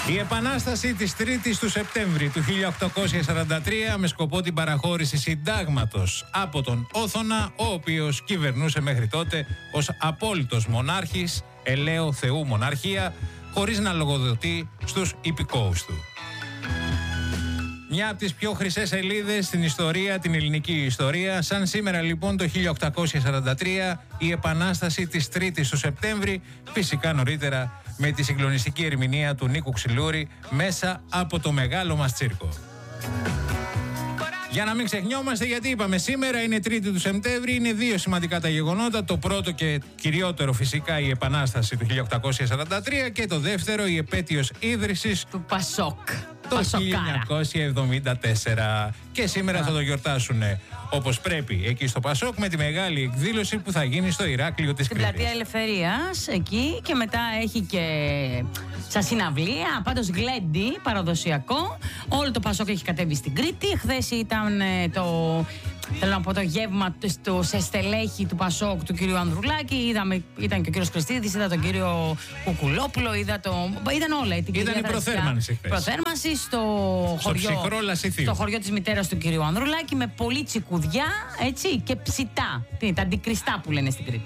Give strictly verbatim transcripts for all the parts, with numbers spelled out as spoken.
Η επανάσταση της τρίτης του Σεπτέμβρη του χίλια οκτακόσια σαράντα τρία με σκοπό την παραχώρηση συντάγματος από τον Όθωνα, ο οποίος κυβερνούσε μέχρι τότε ως απόλυτος μονάρχης, ελαίο Θεού μοναρχία, χωρίς να λογοδοτεί στους υπηκόους του. Μια από τις πιο χρυσές σελίδες στην ιστορία, την ελληνική ιστορία. Σαν σήμερα λοιπόν το χίλια οκτακόσια σαράντα τρία, η επανάσταση της τρίτης του Σεπτέμβρη, φυσικά νωρίτερα με τη συγκλονιστική ερμηνεία του Νίκου Ξυλούρη μέσα από το μεγάλο μας τσίρκο. Για να μην ξεχνιόμαστε, γιατί είπαμε σήμερα είναι τρίτη του Σεπτέμβρη, είναι δύο σημαντικά τα γεγονότα. Το πρώτο και κυριότερο φυσικά η επανάσταση του χίλια οκτακόσια σαράντα τρία και το δεύτερο η επέτειος ίδρυσης του Πασόκ. Το χίλια εννιακόσια εβδομήντα τέσσερα. Και σήμερα θα το γιορτάσουν όπως πρέπει εκεί στο Πασόκ με τη μεγάλη εκδήλωση που θα γίνει στο Ηράκλειο της Κρήτης. Στην Πλατεία Ελευθερίας εκεί, και μετά έχει και σαν συναυλία, πάντως γλέντι παραδοσιακό. Όλο το Πασόκ έχει κατέβει στην Κρήτη. Χθες ήταν το... Θέλω να πω το γεύμα στο, σε στελέχη του Πασόκ του κυρίου Ανδρουλάκη. Είδαμε, ήταν και ο κύριος Χριστίδης, είδα τον κύριο Κουκουλόπουλο, είδα το, ήταν όλα. Την ήταν η προθέρμανση χθες. Προθέρμανση στο, στο χωριό, στο χωριό της μητέρας του κυρίου Ανδρουλάκη με πολύ τσικουδιά, έτσι, και ψητά. Τα αντικριστά που λένε στην Κρήτη.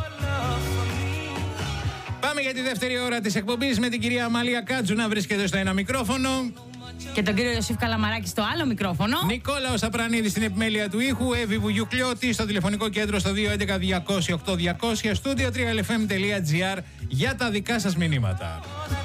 Πάμε για τη δεύτερη ώρα της εκπομπής με την κυρία Αμαλία Κάτζου να βρίσκεται στο ένα μικρόφωνο. Και τον κύριο Ιωσήφ Καλαμαράκη στο άλλο μικρόφωνο. Νικόλαος Απρανίδης στην επιμέλεια του ήχου. Εύη Βουγιουκλιώτη στο τηλεφωνικό κέντρο στο δύο έντεκα διακόσια οκτώ διακόσια. Studio τρία ελ εφ εμ τελεία τζι άρ για τα δικά σας μηνύματα.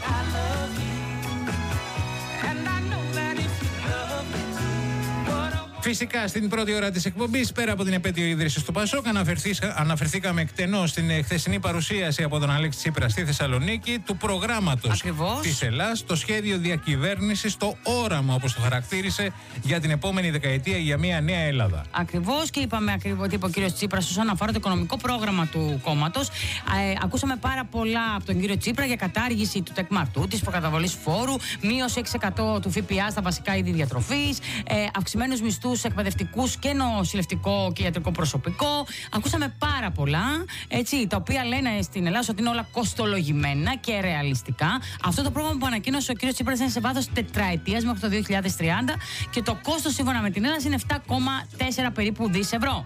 Φυσικά στην πρώτη ώρα της εκπομπής, πέρα από την επέτειο ίδρυσης του Πασόκ, αναφερθήκαμε εκτενώς στην χθεσινή παρουσίαση από τον Αλέξη Τσίπρα στη Θεσσαλονίκη του προγράμματος της Ελλάς, το σχέδιο διακυβέρνησης, το όραμα όπως το χαρακτήρισε για την επόμενη δεκαετία για μια νέα Ελλάδα. Ακριβώς, και είπαμε ακριβώς τι είπε ο κύριος Τσίπρας όσον αφορά το οικονομικό πρόγραμμα του κόμματος. Ε, ακούσαμε πάρα πολλά από τον κύριο Τσίπρα για κατάργηση του τεκμαρτού, της προκαταβολής φόρου, μείωση έξι τοις εκατό του ΦΠΑ στα βασικά είδη διατροφής, ε, αυξημένους μισθούς εκπαιδευτικούς και νοσηλευτικό και ιατρικό προσωπικό. Ακούσαμε πάρα πολλά, έτσι, τα οποία λένε στην Ελλάδα ότι είναι όλα κοστολογημένα και ρεαλιστικά. Αυτό το πρόγραμμα που ανακοίνωσε ο κ. Τσίπρας είναι σε βάθος τετραετίας μέχρι το δύο χιλιάδες τριάντα και το κόστος σύμφωνα με την Ελλάδα είναι επτά κόμμα τέσσερα περίπου δις ευρώ.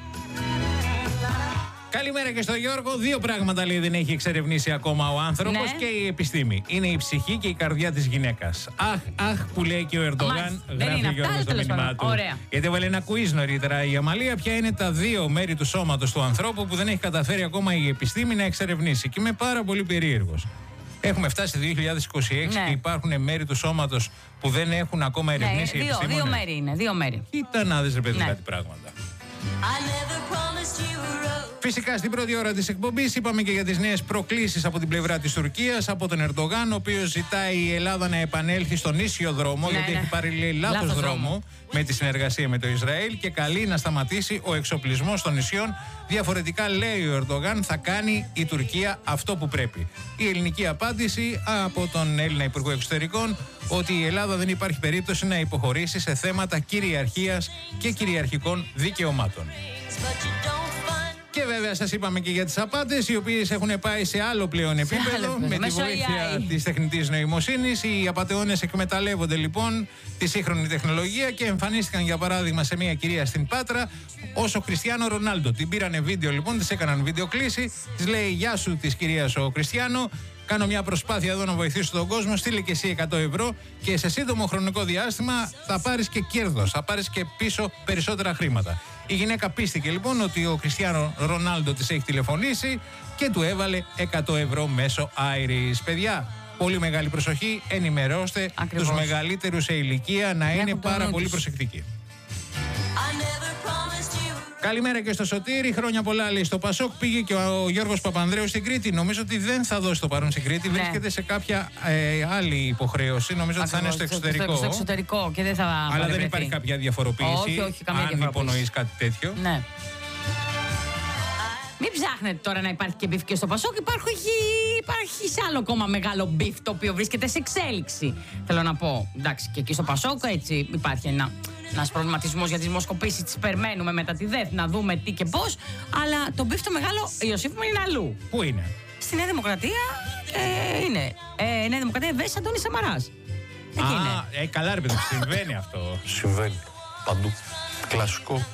Καλημέρα και στο Γιώργο. Δύο πράγματα λέει δεν έχει εξερευνήσει ακόμα ο άνθρωπος, ναι, και η επιστήμη. Είναι η ψυχή και η καρδιά της γυναίκας. Αχ, αχ, που λέει και ο Ερντογάν, γράφει ο Γιώργος στο μήνυμά του. Ωραία. Γιατί έβαλε ένα quiz νωρίτερα η Αμαλία, ποια είναι τα δύο μέρη του σώματος του ανθρώπου που δεν έχει καταφέρει ακόμα η επιστήμη να εξερευνήσει. Και είμαι πάρα πολύ περίεργος. Έχουμε φτάσει δύο χιλιάδες είκοσι έξι, ναι, και υπάρχουν μέρη του σώματος που δεν έχουν ακόμα ερευνήσει, ναι, οι επιστήμονες. Δύο μέρη είναι, δύο μέρη. Κοίτα να δεις ρε παιδί, ναι, κάτι πράγματα. Φυσικά στην πρώτη ώρα της εκπομπής είπαμε και για τις νέες προκλήσεις από την πλευρά της Τουρκίας, από τον Ερντογάν, ο οποίος ζητάει η Ελλάδα να επανέλθει στον ίσιο δρόμο, ναι, γιατί ναι, έχει πάρει λέει, λάθος, λάθος δρόμο, δρόμο με τη συνεργασία με το Ισραήλ, και καλεί να σταματήσει ο εξοπλισμός των νησιών. Διαφορετικά, λέει ο Ερντογάν, θα κάνει η Τουρκία αυτό που πρέπει. Η ελληνική απάντηση από τον Έλληνα Υπουργό Εξωτερικών ότι η Ελλάδα δεν υπάρχει περίπτωση να υποχωρήσει σε θέματα κυριαρχίας και κυριαρχικών δικαιωμάτων. Και βέβαια σας είπαμε και για τις απάτες, οι οποίες έχουν πάει σε άλλο πλέον επίπεδο με τη βοήθεια της τεχνητής νοημοσύνης. Οι απατεώνες εκμεταλλεύονται λοιπόν τη σύγχρονη τεχνολογία και εμφανίστηκαν για παράδειγμα σε μια κυρία στην Πάτρα ως ο Κριστιάνο Ρονάλντο. Την πήρανε βίντεο λοιπόν, της έκαναν βίντεο κλήση, της λέει «Γεια σου» της κυρίας ο Κριστιάνο. Κάνω μια προσπάθεια εδώ να βοηθήσω τον κόσμο. Στείλε και εσύ εκατό ευρώ και σε σύντομο χρονικό διάστημα θα πάρεις και κέρδος, θα πάρεις και πίσω περισσότερα χρήματα. Η γυναίκα πίστηκε λοιπόν ότι ο Κριστιάνο Ρονάλντο της έχει τηλεφωνήσει και του έβαλε εκατό ευρώ μέσω Iris. Παιδιά, πολύ μεγάλη προσοχή, ενημερώστε Ακριβώς. τους μεγαλύτερους σε ηλικία να είναι Έχουν πάρα πολύ προσεκτικοί. Καλημέρα και στο Σωτήρι. Χρόνια πολλά λέει στο Πασόκ. Πήγε και ο Γιώργος Παπανδρέου στην Κρήτη. Νομίζω ότι δεν θα δώσει το παρόν στην Κρήτη. Ναι. Βρίσκεται σε κάποια ε, άλλη υποχρέωση. Νομίζω Ακριβώς, ότι θα είναι στο εξωτερικό. Στο εξωτερικό και δεν θα Αλλά παρευρεθεί. Δεν υπάρχει κάποια διαφοροποίηση. Όχι, όχι, καμία αν διαφοροποίηση. υπονοείς κάτι τέτοιο. Ναι. Μην ψάχνετε τώρα να υπάρχει και μπιφ και στο Πασόκ. Υπάρχει, υπάρχει σε άλλο ακόμα μεγάλο μπιφ το οποίο βρίσκεται σε εξέλιξη. Θέλω να πω. Εντάξει, και εκεί στο Πασόκ έτσι υπάρχει ένα. Ένας προβληματισμός για τις δημοσκοπήσεις, τις περιμένουμε μετά τη ΔΕΘ να δούμε τι και πώς. Αλλά το μπιφ το μεγάλο, Ιωσήφ μου, είναι αλλού. Πού είναι? Στη Νέα Δημοκρατία ε, είναι. Ε, Νέα Δημοκρατία, ευαίσθηση Αντώνης Σαμαράς. Εκεί Α, είναι. ε, καλά ρε παιδί, συμβαίνει αυτό. Συμβαίνει. Παντού. Κλασικό.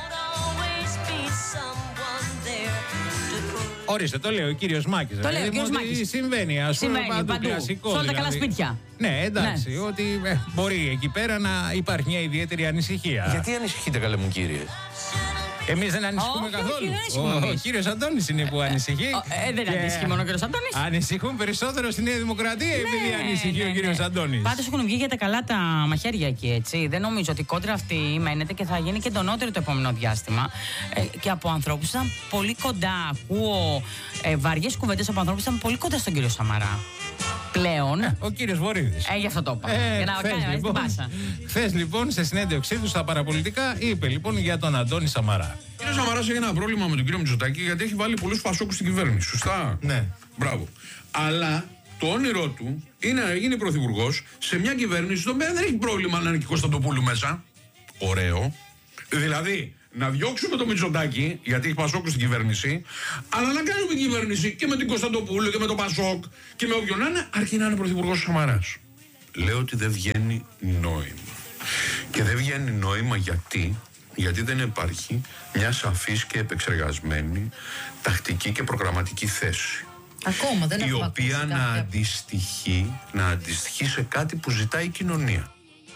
Ορίστε, το λέει ο κύριος Μάκης. Το λέει ο κύριος Μάκης. Συμβαίνει, ας πούμε, Συμβαίνει παντού, παντού. κλασικό. Σε όλα τα δηλαδή. καλά σπίτια. Ναι, εντάξει, Ναι. ότι ε, μπορεί εκεί πέρα να υπάρχει μια ιδιαίτερη ανησυχία. Γιατί ανησυχείτε, καλέ μου κύριε? Εμείς δεν ανησυχούμε Όχι, καθόλου. όχι, δεν ανησυχούμε Ο, ο εμείς. κύριος Αντώνης είναι που ανησυχεί. Ε, δεν Και ανησυχεί μόνο ο κύριος Αντώνης. Ανησυχούν περισσότερο στη Νέα Δημοκρατία επειδή ανησυχεί ο κύριος Αντώνης. Πάντως έχουν βγει για τα καλά τα μαχαίρια εκεί, έτσι. Δεν νομίζω ότι η κόντρα αυτή μένεται και θα γίνει και εντονότερη το επόμενο διάστημα. Ε, και από ανθρώπους ήταν πολύ κοντά. Ακούω ε, βαριές κουβέντες από ανθρώπους που ήταν πολύ κοντά στον κύριο Σαμαρά. Πλέον. Ε, ο κύριος Βορίδης. Ε, γι' αυτό το είπα. Ε, για να χθες, κάνει λοιπόν, την πάσα. χθες λοιπόν σε συνέντευξή του στα παραπολιτικά είπε λοιπόν για τον Αντώνη Σαμαρά. Ο κύριος Σαμαράς έχει ένα πρόβλημα με τον κύριο Μητσοτάκη γιατί έχει βάλει πολλούς πασόκους στην κυβέρνηση. Σωστά. Ναι. Μπράβο. Αλλά το όνειρό του είναι να γίνει πρωθυπουργός σε μια κυβέρνηση στο οποία δεν έχει πρόβλημα να είναι και Κωνσταντοπούλου μέσα. Ωραίο. Δηλαδή, να διώξουμε τον Μητσοτάκη, γιατί έχει Πασόκ στην κυβέρνηση, αλλά να κάνουμε κυβέρνηση και με την Κωνσταντοπούλου και με τον Πασόκ και με όποιον να είναι, αρκεί να είναι πρωθυπουργός ο Σαμαράς. Λέω ότι δεν βγαίνει νόημα. Και δεν βγαίνει νόημα γιατί, γιατί δεν υπάρχει μια σαφής και επεξεργασμένη τακτική και προγραμματική θέση. Ακόμα δεν η έχουμε οποία ακούσει να κάποια. αντιστοιχεί, να αντιστοιχεί σε κάτι που ζητάει η κοινωνία.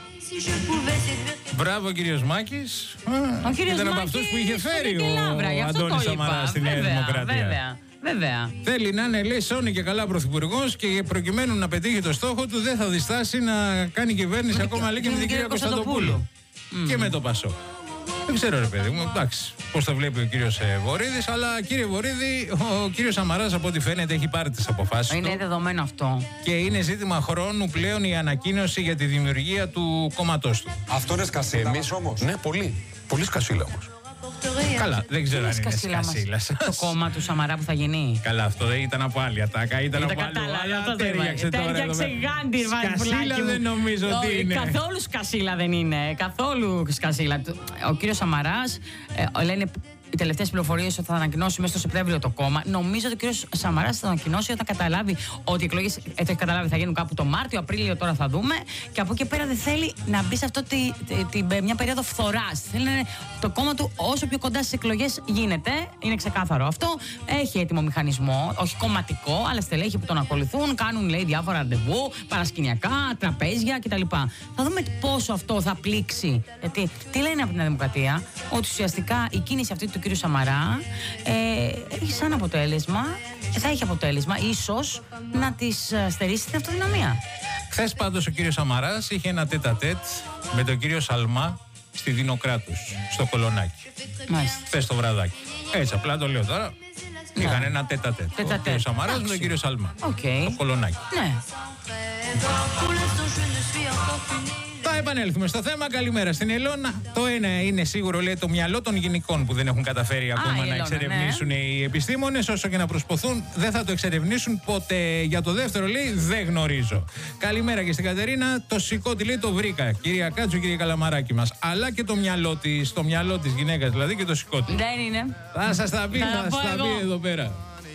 Μπράβο κύριος Μάκης. Ο κύριος Ήταν από Μάκης αυτούς που είχε φέρει είναι και ο λαύρα, γι' αυτό Αντώνης το Σαμαράς είπα. στη Νέα Βέβαια, Δημοκρατία. Βέβαια, βέβαια. Θέλει να είναι, λέει, σώνει και καλά πρωθυπουργός και προκειμένου να πετύχει το στόχο του δεν θα διστάσει να κάνει κυβέρνηση ακόμα λέει και με την κυρία Κωνσταντοπούλου. Και με το Πασό. Δεν ξέρω ρε παιδί μου, εντάξει, πώς το βλέπει ο κύριος ε, Βορίδης, αλλά κύριε Βορίδη, ο κύριος Σαμαράς από ό,τι φαίνεται έχει πάρει τις αποφάσεις Είναι του δεδομένο αυτό. και είναι ζήτημα χρόνου πλέον η ανακοίνωση για τη δημιουργία του κόμματός του. Αυτό είναι σκασίλα Εμείς όμως. Ναι, πολύ. Πολύ σκασίλα όμως. Καλά, δεν ξέρω αν είναι Σκασίλα μας. σκασίλα σας. Το κόμμα του Σαμαρά που θα γίνει. Καλά, αυτό δεν ήταν από άλλη ατάκα, ήταν Δεν από τα άλλο. κατάλαβα, Αλλά αυτό το είπα. τέριαξε τώρα εδώ Τέριαξε πέρα. γάντι, Σκασίλα πουλάκι μου. δεν νομίζω ότι Όχι, είναι. Καθόλου σκασίλα δεν είναι. Καθόλου σκασίλα. Ο κύριος Σαμαράς, ε, λένε οι τελευταίες πληροφορίες ότι θα ανακοινώσει μέσα στο Σεπτέμβριο το κόμμα. Νομίζω ότι ο κύριος Σαμαράς θα ανακοινώσει όταν καταλάβει ότι οι εκλογές ε, το καταλάβει, θα γίνουν κάπου το Μάρτιο, Απρίλιο, τώρα θα δούμε. Και από εκεί πέρα δεν θέλει να μπει σε αυτό τη, τη, τη, μια περίοδο φθοράς. Θέλει να είναι το κόμμα του όσο πιο κοντά στις εκλογές γίνεται. Είναι ξεκάθαρο αυτό. Έχει έτοιμο μηχανισμό, όχι κομματικό, αλλά στελέχη που τον ακολουθούν, κάνουν λέει διάφορα ραντεβού, παρασκηνιακά, τραπέζια κτλ. Θα δούμε πόσο αυτό θα πλήξει. Γιατί τι λένε από την Νέα Δημοκρατία, ότι ουσιαστικά η κίνηση αυτή του κύριου Σαμαρά ε, έχει σαν αποτέλεσμα, θα έχει αποτέλεσμα ίσως να της ε, στερήσει την αυτοδυναμία. Χθες πάντως ο κύριος Σαμαράς είχε ένα τέτα-τέτ με τον κύριο Σαλμά στη Δινοκράτους, στο Κολονάκι. Μάλιστα. Χθες το βραδάκι. Έτσι, απλά το λέω τώρα. Ναι. Είχαν ένα τέτα-τέτ. Ο Τέτα-τέτ. κύριος Σαμαράς με τον Εντάξει. κύριο Σαλμά. Οκ. Στο Κολονάκι. Ναι. Θα επανέλθουμε στο θέμα. Καλημέρα στην Ελώνα. Το ένα είναι σίγουρο, λέει, το μυαλό των γυναικών που δεν έχουν καταφέρει ακόμα η να Ελώνα, εξερευνήσουν οι επιστήμονες. Όσο και να προσπαθούν, δεν θα το εξερευνήσουν ποτέ. Για το δεύτερο, λέει, δεν γνωρίζω. Καλημέρα και στην Κατερίνα. Το σηκώτη, λέει, το βρήκα. Κυρία Κάτσου, κύριε Καλαμαράκη μας. Αλλά και το μυαλό της, το μυαλό της γυναίκας, δηλαδή και το σηκώτη. Δεν είναι. Θα σας τα πει, Θα θα τα πω σας τα εγώ. πει εδώ πέρα.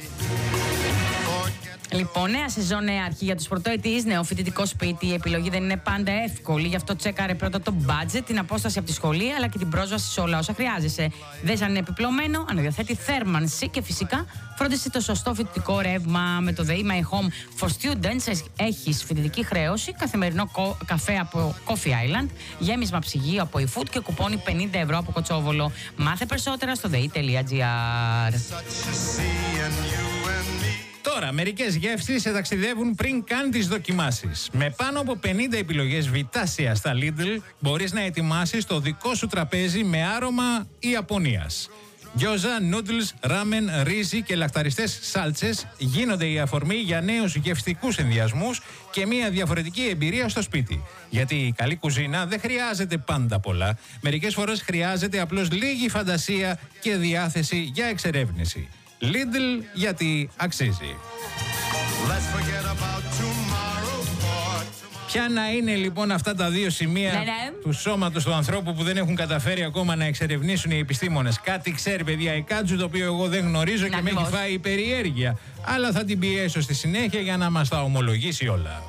Λοιπόν, νέα σεζόν, νέα αρχή για τους πρωτοετής, νέο φοιτητικό σπίτι. Η επιλογή δεν είναι πάντα εύκολη, γι' αυτό τσέκαρε πρώτα το budget, την απόσταση από τη σχολή, αλλά και την πρόσβαση σε όλα όσα χρειάζεσαι. Δες αν είναι επιπλωμένο, αν διαθέτει θέρμανση και φυσικά φρόντισε το σωστό φοιτητικό ρεύμα. Με το ΔΕΗ My Home for Students έχεις φοιτητική χρέωση, καθημερινό κο- καφέ από Coffee Island, γέμισμα ψυγείου από eFood και κουπόνι πενήντα ευρώ από Κοτσόβολο. Μάθε περισσότερα στο δei τελεία gr. Τώρα, μερικές γεύσεις σε ταξιδεύουν πριν καν τις δοκιμάσεις. Με πάνω από πενήντα επιλογές βιτάσια στα Lidl, μπορείς να ετοιμάσεις το δικό σου τραπέζι με άρωμα Ιαπωνίας. Γκιόζα, noodles, ramen, ρύζι και λαχταριστές σάλτσες γίνονται η αφορμή για νέους γευστικούς ενδιασμούς και μια διαφορετική εμπειρία στο σπίτι. Γιατί η καλή κουζίνα δεν χρειάζεται πάντα πολλά. Μερικές φορές χρειάζεται απλώς λίγη φαντασία και διάθεση για εξερεύνηση. Lidl, γιατί αξίζει. Ποια να είναι λοιπόν αυτά τα δύο σημεία Ναι, ναι. του σώματος του ανθρώπου που δεν έχουν καταφέρει ακόμα να εξερευνήσουν οι επιστήμονες? Κάτι ξέρει, παιδιά, η Κάτζου, το οποίο εγώ δεν γνωρίζω και με έχει ακριβώς. φάει η περιέργεια. αλλά θα την πιέσω στη συνέχεια για να μας τα ομολογήσει όλα.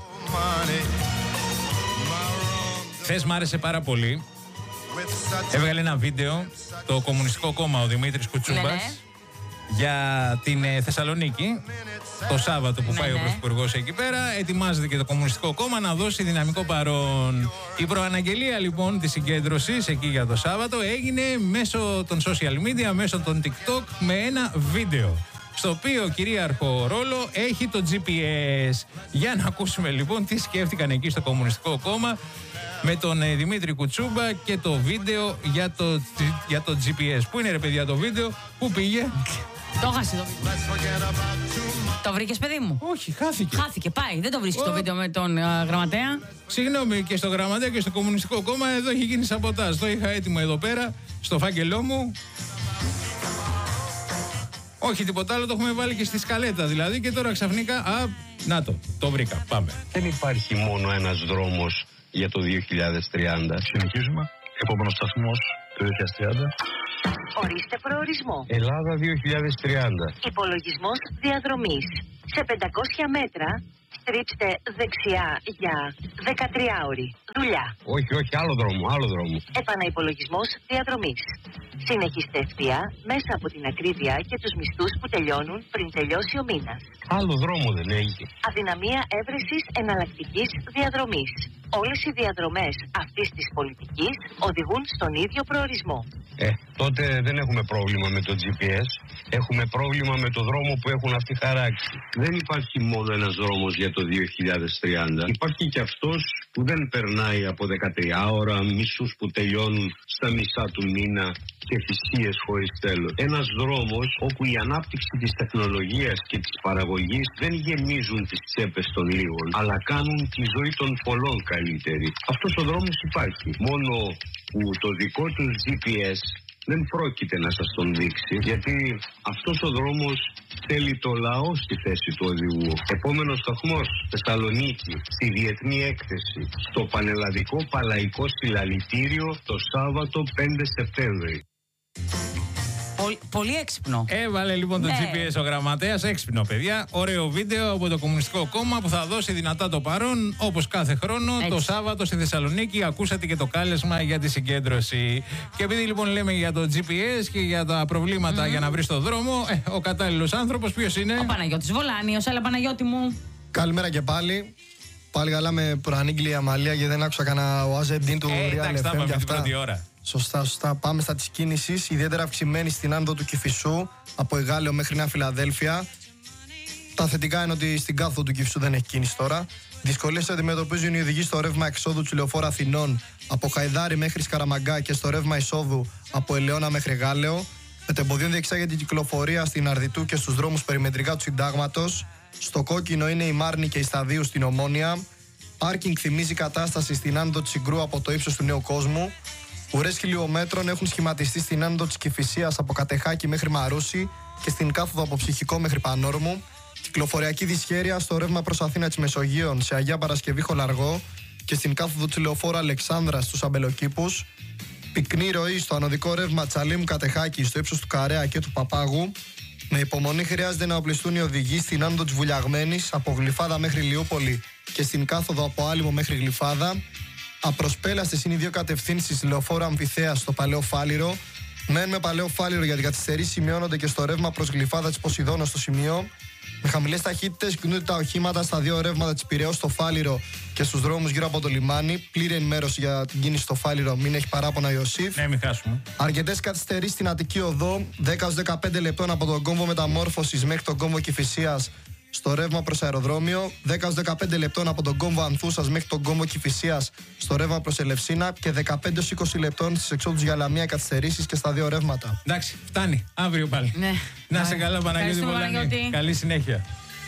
Χθες μ' άρεσε πάρα πολύ. Έβγαλε ένα βίντεο το Κομμουνιστικό Κόμμα ο Δημήτρης Κουτσούμπας, ναι, ναι, για την ε, Θεσσαλονίκη το Σάββατο που, ναι, πάει, ναι, ο Πρωθυπουργός εκεί πέρα. Ετοιμάζεται και το Κομμουνιστικό Κόμμα να δώσει δυναμικό παρόν. Η προαναγγελία λοιπόν της συγκέντρωσης εκεί για το Σάββατο έγινε μέσω των social media, μέσω των TikTok, με ένα βίντεο στο οποίο κυρίαρχο ρόλο έχει το τζι πι ες. Για να ακούσουμε λοιπόν τι σκέφτηκαν εκεί στο Κομμουνιστικό Κόμμα με τον ε, Δημήτρη Κουτσούμπα και το βίντεο για το, για το τζι πι ες. Πού είναι ρε παιδιά το βίντεο, πού πήγε? Το χάσει το βίντεο. Το βρήκες παιδί μου? Όχι, χάθηκε. Χάθηκε, πάει. Δεν το βρίσκεις το βίντεο με τον uh, γραμματέα? Συγγνώμη, και στο γραμματέα και στο Κομμουνιστικό Κόμμα εδώ έχει γίνει σαμποτάζ. Το είχα έτοιμο εδώ πέρα, στο φάκελό μου. Όχι τίποτα άλλο, το έχουμε βάλει και στη σκαλέτα δηλαδή και τώρα ξαφνικά, α, να το, το βρήκα, πάμε. Δεν υπάρχει μόνο ένας δρόμος για το δύο χιλιάδες τριάντα. Συνεχίζουμε. Επόμενος σταθμός το δύο χιλιάδες τριάντα. Ορίστε προορισμό. Ελλάδα δύο χιλιάδες τριάντα. Υπολογισμός διαδρομής. Σε πεντακόσια μέτρα στρίψτε δεξιά για δεκατρία ώρη. Δουλειά. Όχι, όχι, άλλο δρόμο, άλλο δρόμο. Επαναυπολογισμός διαδρομής. Συνεχίστε ευθεία μέσα από την ακρίβεια και τους μισθούς που τελειώνουν πριν τελειώσει ο μήνας. Άλλο δρόμο δεν έχει. Αδυναμία έβρεσης εναλλακτικής διαδρομής. Όλες οι διαδρομές αυτής της πολιτικής οδηγούν στον ίδιο προορισμό. Ε, τότε δεν έχουμε πρόβλημα με το τζι πι ες. Έχουμε πρόβλημα με το δρόμο που έχουν αυτοί χαράξει. Δεν υπάρχει μόνο ένας δρόμος για το δύο χιλιάδες τριάντα. Υπάρχει και αυτός που δεν περνάει από δεκατρία ώρα, μισούς που τελειώνουν στα μισά του μήνα και θυσίες χωρίς τέλος. Ένας δρόμος όπου η ανάπτυξη της τεχνολογίας και της παραγωγής δεν γεμίζουν τις τσέπες των λίγων, αλλά κάνουν τη ζωή των πολλών καλύτερη. Αυτός ο δρόμος υπάρχει. Μόνο που το δικό του τζι πι ες δεν πρόκειται να σας τον δείξει, γιατί αυτός ο δρόμος θέλει το λαό στη θέση του οδηγού. Επόμενος σταθμός, Θεσσαλονίκη, στη Διεθνή Έκθεση, στο Πανελλαδικό Παλαϊκό Συλλαλητήριο το Σάββατο πέντε Σεπτέμβρη. Πολύ, πολύ έξυπνο. Έβαλε λοιπόν το ναι. τζι πι ες ο γραμματέας, έξυπνο παιδιά. Ωραίο βίντεο από το Κομμουνιστικό Κόμμα που θα δώσει δυνατά το παρόν, όπως κάθε χρόνο. Έτσι. Το Σάββατο στη Θεσσαλονίκη ακούσατε και το κάλεσμα για τη συγκέντρωση. Και επειδή λοιπόν λέμε για το τζι πι ες και για τα προβλήματα mm. για να βρει το δρόμο, ε, ο κατάλληλος άνθρωπος ποιος είναι? Ο Παναγιώτης Βολάνιος. Έλα Παναγιώτη μου. Καλημέρα και πάλι. Πάλι καλά με προανήγγειλη η Αμαλία γιατί δεν άκουσα κανένα ο Αζεντίν του Real εφ εμ και αυτά. Σωστά, σωστά. Πάμε στα της κίνησης. Ιδιαίτερα αυξημένη στην άνοδο του Κηφισού, από Εγάλεο μέχρι Νέα Φιλαδέλφια. Τα θετικά είναι ότι στην κάθοδο του Κηφισού δεν έχει κίνηση τώρα. Δυσκολίες αντιμετωπίζουν οι οδηγοί στο ρεύμα εξόδου του Λεωφόρου Αθηνών από Χαϊδάρι μέχρι Σκαραμαγκά και στο ρεύμα εισόδου από Ελαιώνα μέχρι Εγάλεο. Μετεμποδίων διεξάγεται η κυκλοφορία στην Αρδιτού και στους δρόμους περιμετρικά του Συντάγματος. Στο κόκκινο είναι η Μάρνη και η Σταδίου στην Ομόνια. Πάρκινγκ θυμίζει κατάσταση στην άνοδο της Συγκρού από το ύψος του Νέου Κόσμου. Ουρές χιλιόμετρων έχουν σχηματιστεί στην άνοδο της Κηφισίας από Κατεχάκη μέχρι Μαρούσι και στην κάθοδο από Ψυχικό μέχρι Πανόρμου. Κυκλοφοριακή δυσχέρεια στο ρεύμα προς Αθήνα της Μεσογείων σε Αγία Παρασκευή Χολαργό και στην κάθοδο του Λεωφόρου Αλεξάνδρας στους Αμπελοκήπους. Πυκνή ροή στο ανωδικό ρεύμα Τσαλίμου Κατεχάκη στο ύψος του Καρέα και του Παπάγου. Με υπομονή χρειάζεται να οπλιστούν οι οδηγοί στην άνοδο της Βουλιαγμένης από Γλυφάδα μέχρι Λιούπολη και στην κάθοδο από Άλυμο μέχρι Γλυφάδα. Απροσπέλαστες είναι οι δύο κατευθύνσεις Λεωφόρου Αμφιθέα στο Παλαιό Φάληρο. Μεν με Παλαιό Φάληρο γιατί καθυστερήσεις σημειώνονται και στο ρεύμα προς Γλυφάδα της Ποσειδώνα στο σημείο. Με χαμηλές ταχύτητες κινούνται τα οχήματα στα δύο ρεύματα της Πειραιώς στο Φάληρο και στους δρόμους γύρω από το λιμάνι. Πλήρη ενημέρωση για την κίνηση στο Φάληρο, μην έχει παράπονα Ιωσήφ. Ναι, μην χάσουμε. Αρκετές καθυστερήσεις στην Αττική Οδό, δέκα με δεκαπέντε λεπτών από τον κόμβο Μεταμόρφωσης μέχρι τον κόμβο Κηφισίας στο ρεύμα προς αεροδρόμιο, δέκα με δεκαπέντε λεπτών από τον κόμβο Ανθούσας μέχρι τον κόμβο Κηφισίας στο ρεύμα προς Ελευσίνα και δεκαπέντε με είκοσι λεπτών στις εξόδους για Λαμία καθυστερήσεις και στα δύο ρεύματα. Εντάξει, φτάνει. Αύριο πάλι. Ναι. Να σε καλά, Παναγιώτη Βολάνη. Καλή συνέχεια.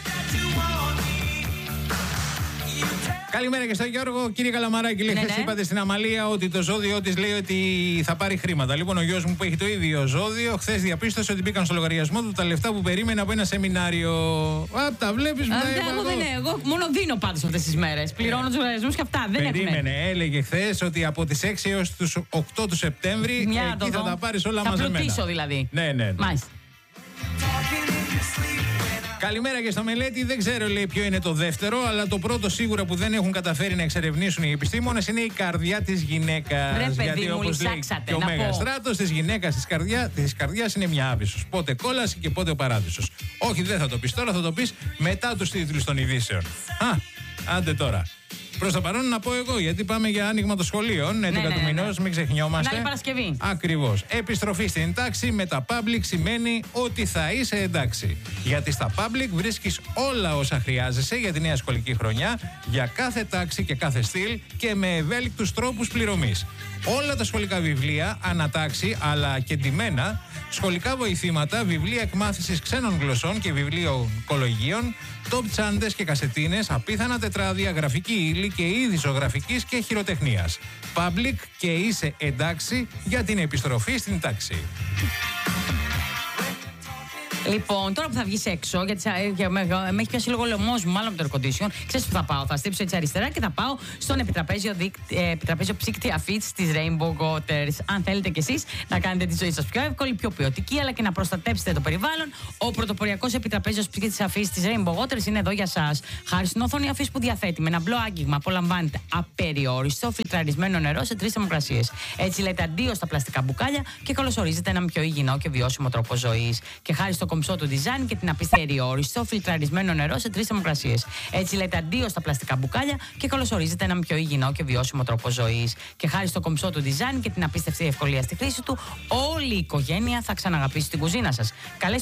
Καλημέρα και στον Γιώργο. Κύριε Καλαμαράκη, λέει, ναι, χθες ναι. είπατε στην Αμαλία ότι το ζώδιο της λέει ότι θα πάρει χρήματα. Λοιπόν, ο γιος μου που έχει το ίδιο ζώδιο, χθες διαπίστωσε ότι μπήκαν στο λογαριασμό του τα λεφτά που περίμενε από ένα σεμινάριο. Α, τα βλέπεις μετά. Εγώ δεν είναι. Εγώ μόνο δίνω πάντως αυτές τις μέρες. Πληρώνω τους λογαριασμούς και αυτά. Δεν Περίμενε. Έχουμε. Έλεγε χθες ότι από τις έξι έως τους οκτώ του Σεπτέμβρη Μια εκεί θα τα πάρεις όλα θα μαζεμένα. Θα πλουτίσω δηλαδή. Ναι, ναι, ναι. Μάλιστα. Καλημέρα και στο Μελέτη. Δεν ξέρω, λέει, ποιο είναι το δεύτερο, αλλά το πρώτο σίγουρα που δεν έχουν καταφέρει να εξερευνήσουν οι επιστήμονες είναι η καρδιά της γυναίκας. Ρε, παιδί Γιατί μου, όπως λέει λυσάξατε, και ο Μεγαστράτος της γυναίκας της, καρδιά, της καρδιάς είναι μια άβυσσος. Πότε κόλαση και πότε ο παράδεισος. Όχι, δεν θα το πεις τώρα, θα το πεις μετά τους τίτλους των ειδήσεων. Α, άντε τώρα. Προς το παρόν να πω εγώ, γιατί πάμε για άνοιγμα των σχολείων. έντεκα ναι, του ναι, μηνός, ναι. μην ξεχνιόμαστε. Την άλλη Παρασκευή. Ακριβώς. Επιστροφή στην τάξη με τα public σημαίνει ότι θα είσαι εντάξει. Γιατί στα public βρίσκεις όλα όσα χρειάζεσαι για τη νέα σχολική χρονιά, για κάθε τάξη και κάθε στυλ και με ευέλικτους τρόπους πληρωμής. Όλα τα σχολικά βιβλία, ανατάξη αλλά και ντυμένα, σχολικά βοηθήματα, βιβλία εκμάθησης ξένων γλωσσών και βιβλιοκολογίων, top τσάντες και κασετίνες, απίθανα τετράδια, γραφική ύλη και είδη ζωγραφικής και χειροτεχνίας. Public και είσαι εντάξει για την επιστροφή στην τάξη. Λοιπόν, τώρα που θα βγει έξω, γιατί για, με, με έχει πιάσει λίγο λαιμό μου, μάλλον από το air condition, ξέρεις που θα πάω. Θα στύψω έτσι αριστερά και θα πάω στον επιτραπέζιο, δίκ, ε, επιτραπέζιο ψύκτη αφίτς της Rainbow Waters. Αν θέλετε κι εσείς να κάνετε τη ζωή σας πιο εύκολη, πιο ποιοτική, αλλά και να προστατέψετε το περιβάλλον, ο πρωτοποριακός επιτραπέζιος ψύκτης αφίτς της Rainbow Waters είναι εδώ για σας. Χάρη στην οθόνη αφής που διαθέτει με ένα μπλο άγγιγμα, απολαμβάνετε απεριόριστο φιλτραρισμένο νερό σε τρεις θερμοκρασίες. Έτσι λέτε αντίο στα πλαστικά μπουκάλια και καλωσορίζετε έναν πιο υγιεινό και βιώσιμο τρόπο ζωής. Και χάρη στο κομψό του design και την απεριόριστο φιλτραρισμένο νερό σε τρεις θερμοκρασίες. Έτσι λέτε αντίο στα πλαστικά μπουκάλια και καλωσορίζετε έναν πιο υγιεινό και βιώσιμο τρόπο ζωής. Και χάρη στο κομψό του design και την απίστευτη ευκολία στη χρήση του, όλη η οικογένεια θα ξαναγαπήσει την κουζίνα σας. Καλέστε